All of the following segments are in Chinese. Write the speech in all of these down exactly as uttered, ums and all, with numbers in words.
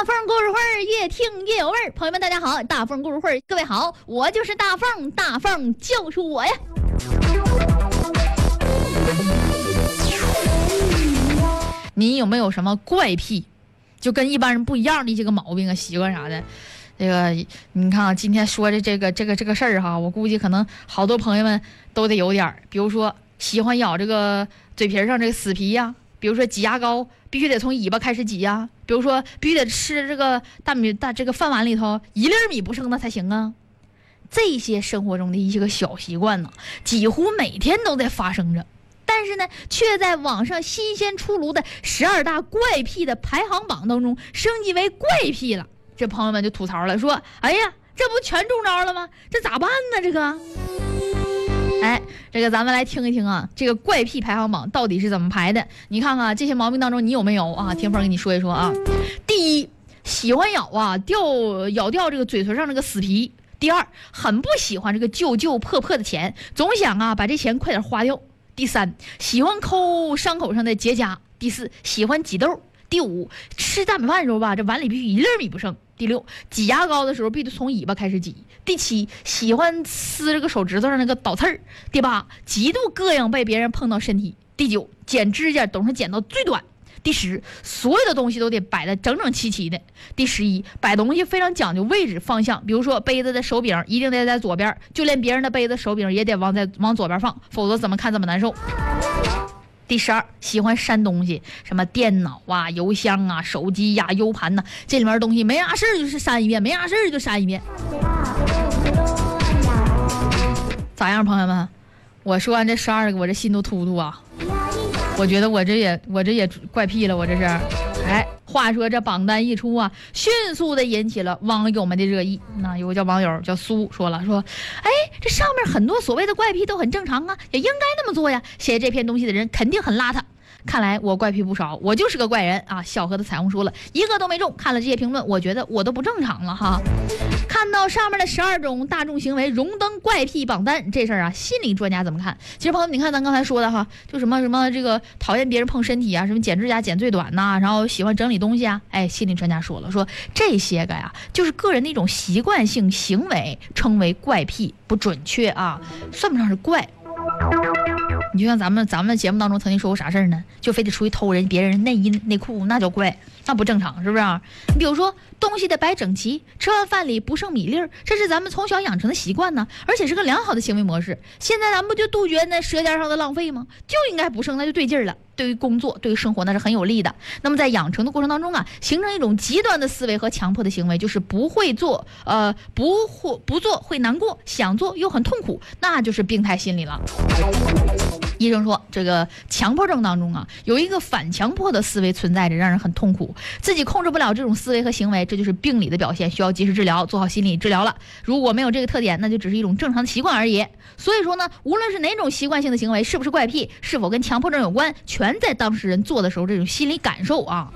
大凤故事会越听越有味儿。朋友们大家好，大凤故事会各位好，我就是大凤，大凤就是我呀。你有没有什么怪癖，就跟一般人不一样的这个毛病啊、习惯啥的？这个你看啊，今天说的这个这个这个事儿哈，我估计可能好多朋友们都得有点儿，比如说喜欢咬这个嘴皮上这个死皮呀、啊，比如说挤牙膏必须得从尾巴开始挤呀、啊，比如说必须得吃这个大米大这个饭碗里头一粒米不剩的才行啊。这些生活中的一些个小习惯呢，几乎每天都在发生着。但是呢，却在网上新鲜出炉的十二大怪癖的排行榜当中升级为怪癖了。这朋友们就吐槽了，说：“哎呀，这不全中招了吗？这咋办呢？这个。”哎，这个咱们来听一听啊，这个怪癖排行榜到底是怎么排的？你看看这些毛病当中你有没有啊？听风跟你说一说啊。第一，喜欢咬啊掉咬掉这个嘴唇上这个死皮。第二，很不喜欢这个旧旧破破的钱，总想啊把这钱快点花掉。第三，喜欢抠伤口上的结痂。第四，喜欢挤痘。第五，吃大米饭的时候吧，这碗里必须一粒米不剩。第六，挤牙膏的时候必须从尾巴开始挤。第七，喜欢撕这个手指头上那个倒刺儿。第八，极度膈应被别人碰到身体。第九，剪指甲总是剪到最短。第十，所有的东西都得摆得整整齐齐的。第十一，摆东西非常讲究位置方向，比如说杯子的手柄一定得在左边，就连别人的杯子手柄也得往在往左边放，否则怎么看这么难受。第十二，喜欢删东西，什么电脑啊、邮箱啊、手机呀、啊、U 盘呐、啊，这里面的东西没啥事就是删一遍，没啥事就删一遍。咋样，朋友们？我说完这十二个，我这心都突突啊！我觉得我这也我这也怪癖了，我这是。哎，话说这榜单一出啊，迅速的引起了网友们的热议。那有个叫网友叫苏说了，说，哎，这上面很多所谓的怪癖都很正常啊，也应该那么做呀。写这篇东西的人肯定很邋遢。看来我怪癖不少，我就是个怪人啊！小河的彩虹说了，一个都没中。看了这些评论，我觉得我都不正常了哈。看到上面的十二种大众行为荣登怪癖榜单这事儿啊，心理专家怎么看？其实朋友们，你看咱刚才说的哈，就什么什么这个讨厌别人碰身体啊，什么剪指甲剪最短呐、啊，然后喜欢整理东西啊，哎，心理专家说了，说这些个呀，就是个人的一种习惯性行为，称为怪癖，不准确啊，算不上是怪。你就像咱们咱们节目当中曾经说过啥事儿呢？就非得出去偷人别人内衣内裤，那叫怪，那不正常，是不是啊？你比如说东西得摆整齐，吃完饭里不剩米粒儿，这是咱们从小养成的习惯呢，而且是个良好的行为模式。现在咱们不就杜绝那舌尖上的浪费吗？就应该不剩，那就对劲儿了。对于工作，对于生活，那是很有利的。那么在养成的过程当中啊，形成一种极端的思维和强迫的行为，就是不会做，呃，不会不做会难过，想做又很痛苦，那就是病态心理了。医生说，这个强迫症当中啊，有一个反强迫的思维存在着，让人很痛苦，自己控制不了这种思维和行为，这就是病理的表现，需要及时治疗，做好心理治疗了。如果没有这个特点，那就只是一种正常的习惯而已。所以说呢，无论是哪种习惯性的行为，是不是怪癖，是否跟强迫症有关，全在当事人做的时候这种心理感受啊。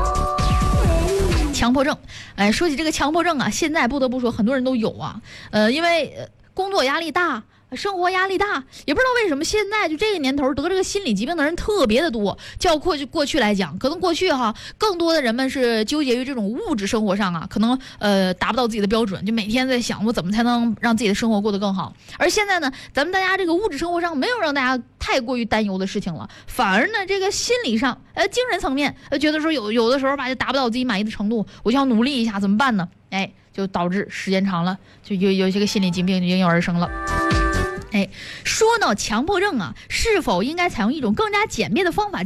强迫症，哎，说起这个强迫症啊，现在不得不说很多人都有啊，呃，因为工作压力大。生活压力大，也不知道为什么现在就这个年头得这个心理疾病的人特别的多。较过去过去来讲，可能过去哈更多的人们是纠结于这种物质生活上啊，可能呃达不到自己的标准，就每天在想我怎么才能让自己的生活过得更好。而现在呢，咱们大家这个物质生活上没有让大家太过于担忧的事情了，反而呢这个心理上呃精神层面呃觉得说有有的时候吧就达不到我自己满意的程度，我就要努力一下，怎么办呢？哎，就导致时间长了就有有些个心理疾病就应运而生了。哎，说到强迫症啊，是否应该采用一种更加简便的方法